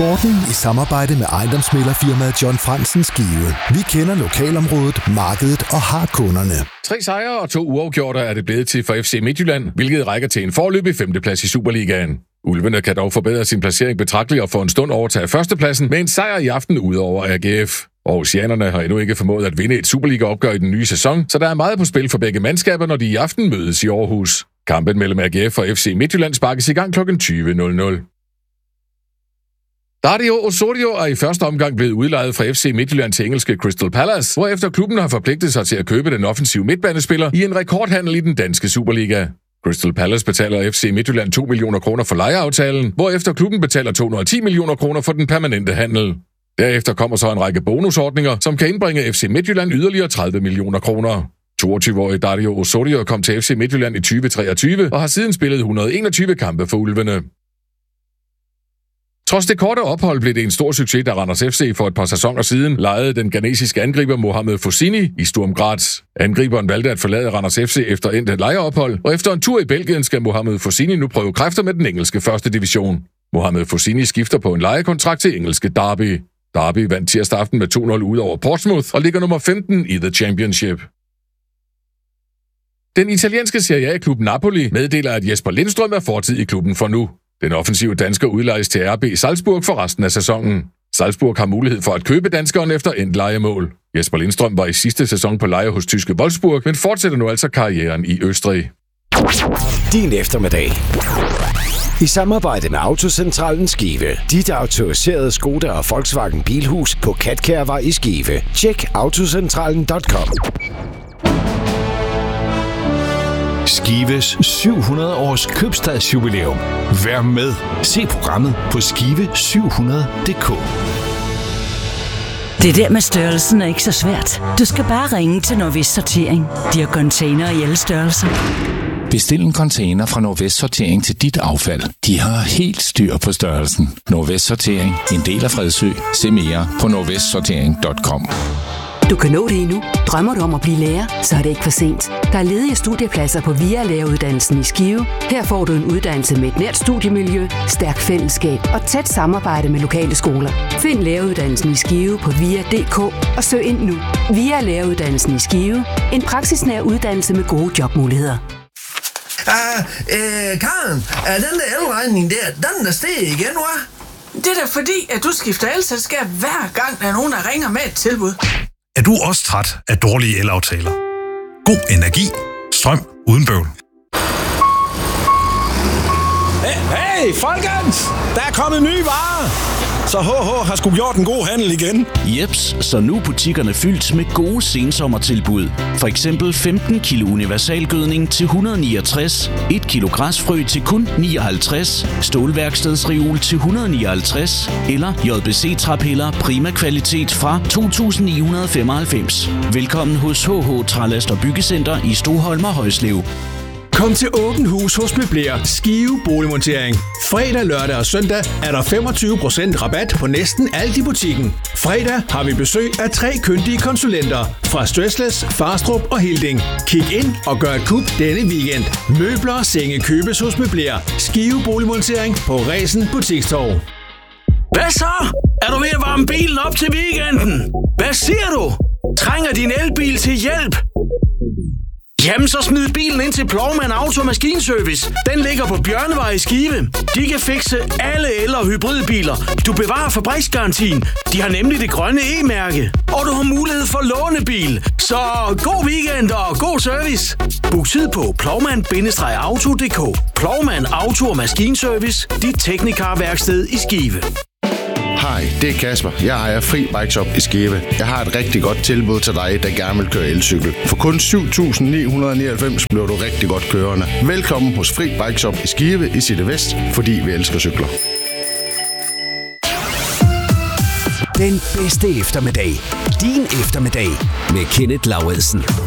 Sporten i samarbejde med ejendomsmæglerfirmaet John Fransen Skive. Vi kender lokalområdet, markedet og har kunderne. 3 sejre og 2 uafgjorte er det blevet til for FC Midtjylland, hvilket rækker til en foreløbig 5. plads i Superligaen. Ulvene kan dog forbedre sin placering betragteligt og for en stund overtage førstepladsen med en sejr i aften ud over AGF. Aarhusianerne har endnu ikke formået at vinde et Superliga-opgør i den nye sæson, så der er meget på spil for begge mandskaber, når de i aften mødes i Aarhus. Kampen mellem AGF og FC Midtjylland sparkes i gang kl. 20.00. Dario Osorio er i første omgang blevet udlejet fra FC Midtjylland til engelske Crystal Palace, hvorefter klubben har forpligtet sig til at købe den offensive midtbanespiller i en rekordhandel i den danske Superliga. Crystal Palace betaler FC Midtjylland 2 millioner kroner for lejeaftalen, hvorefter klubben betaler 210 millioner kroner for den permanente handel. Derefter kommer så en række bonusordninger, som kan indbringe FC Midtjylland yderligere 30 millioner kroner. 22-årige Dario Osorio kom til FC Midtjylland i 2023 og har siden spillet 121 kampe for Ulvene. Trods det korte ophold blev det en stor succes, da Randers FC for et par sæsoner siden lejede den ghanesiske angriber Mohamed Fossini i Sturm Graz. Angriberen valgte at forlade Randers FC efter endt lejeophold, og efter en tur i Belgien skal Mohamed Fossini nu prøve kræfter med den engelske første division. Mohamed Fossini skifter på en lejekontrakt til engelske Derby. Derby vandt tirsdag aften med 2-0 ud over Portsmouth og ligger nummer 15 i The Championship. Den italienske Serie A-klub Napoli meddeler, at Jesper Lindstrøm er fortid i klubben for nu. Den offensive dansker udlejes til RB Salzburg for resten af sæsonen. Salzburg har mulighed for at købe danskeren efter endt lejemål. Jesper Lindstrøm var i sidste sæson på leje hos tyske Wolfsburg, men fortsætter nu altså karrieren i Østrig. Din eftermiddag. I samarbejde med Autocentralen Skive. Dit autoriserede Skoda og Volkswagen Bilhus på Katkærvej i Skive. Tjek autocentralen.com. Skives 700 års købstadsjubilæum. Vær med. Se programmet på skive700.dk. Det der med størrelsen er ikke så svært. Du skal bare ringe til Nordvest Sortering. De har container i alle størrelser. Bestil en container fra Nordvest Sortering til dit affald. De har helt styr på størrelsen. Nordvest Sortering. En del af Fredsø. Se mere på nordvestsortering.com. Du kan nå det endnu. Drømmer du om at blive lærer, så er det ikke for sent. Der er ledige studiepladser på VIA Læreruddannelsen i Skive. Her får du en uddannelse med et nært studiemiljø, stærk fællesskab og tæt samarbejde med lokale skoler. Find læreruddannelsen i Skive på VIA.dk og søg ind nu. VIA Læreruddannelsen i Skive. En praksisnær uddannelse med gode jobmuligheder. Karen, er den der elregning der, den er steget igen, hva'? Det er da fordi, at du skifter elselskab hver gang, der er nogen, der ringer med et tilbud. Er du også træt af dårlige elaftaler? God energi. Strøm uden bøvl. Hey, folkens! Der er kommet nye varer! Så HH har sgu gjort en god handel igen. Jeps, så nu er butikkerne fyldt med gode sensommertilbud. For eksempel 15 kilo universalgødning til 169, 1 kilo græsfrø til kun 59, stålværkstedsreol til 159, eller JBC-træpiller Prima Kvalitet fra 2.995. Velkommen hos HH Trælast og Byggecenter i Stoholm og Højslev. Kom til Åbent Hus hos Møbler Skive Boligmontering. Fredag, lørdag og søndag er der 25% rabat på næsten alt i butikken. Fredag har vi besøg af 3 kyndige konsulenter fra Stressless, Farstrup og Hilding. Kig ind og gør et kub denne weekend. Møbler og senge købes hos Møbler Skive Boligmontering på Resen Butikstorv. Hvad så? Er du ved at varme bilen op til weekenden? Hvad siger du? Trænger din elbil til hjælp? Jamen, så smid bilen ind til Plovman Auto Maskinservice. Den ligger på Bjørnevej i Skive. De kan fikse alle el- og hybridbiler. Du bevarer fabriksgarantien. De har nemlig det grønne E-mærke. Og du har mulighed for lånebil. Så god weekend og god service. Book tid på plovman-auto.dk. Plovman Auto og Maskinservice. Dit teknikerværksted i Skive. Hej, det er Kasper. Jeg ejer Fri Bike Shop i Skive. Jeg har et rigtig godt tilbud til dig, der gerne vil køre elcykel. For kun 7.999 bliver du rigtig godt kørende. Velkommen hos Fri Bike Shop i Skive i City Vest, fordi vi elsker cykler. Den bedste eftermiddag. Din eftermiddag med Kenneth Lauridsen.